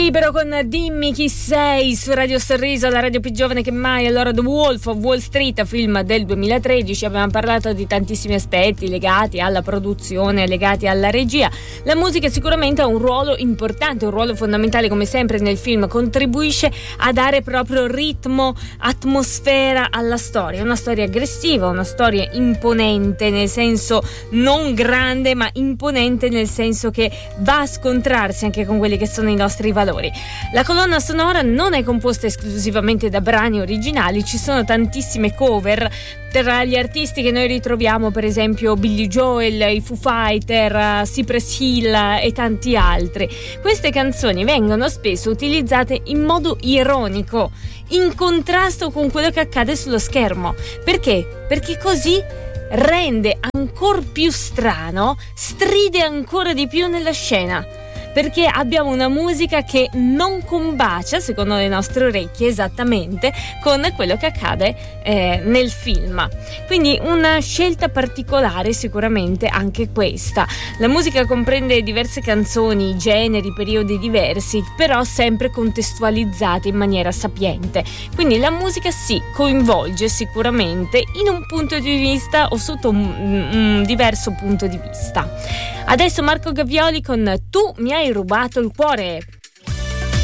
Libero con Dimmi chi sei su Radio Sorriso, la radio più giovane che mai. Allora, The Wolf of Wall Street, film del 2013. Abbiamo parlato di tantissimi aspetti legati alla produzione, legati alla regia. La musica sicuramente ha un ruolo importante, un ruolo fondamentale, come sempre nel film. Contribuisce a dare proprio ritmo, atmosfera alla storia. Una storia aggressiva, una storia imponente, nel senso non grande ma imponente, nel senso che va a scontrarsi anche con quelli che sono i nostri valori. La colonna sonora non è composta esclusivamente da brani originali, ci sono tantissime cover. Tra gli artisti che noi ritroviamo, per esempio Billy Joel, i Foo Fighter, Cypress Hill e tanti altri. Queste canzoni vengono spesso utilizzate in modo ironico, in contrasto con quello che accade sullo schermo. Perché? Perché così rende ancora più strano, stride ancora di più nella scena, perché abbiamo una musica che non combacia, secondo le nostre orecchie, esattamente con quello che accade nel film. Quindi una scelta particolare sicuramente anche questa. La musica comprende diverse canzoni, generi, periodi diversi, però sempre contestualizzate in maniera sapiente. Quindi la musica si coinvolge sicuramente in un punto di vista o sotto un diverso punto di vista. Adesso Marco Gavvioli con Tu mi hai rubato il cuore.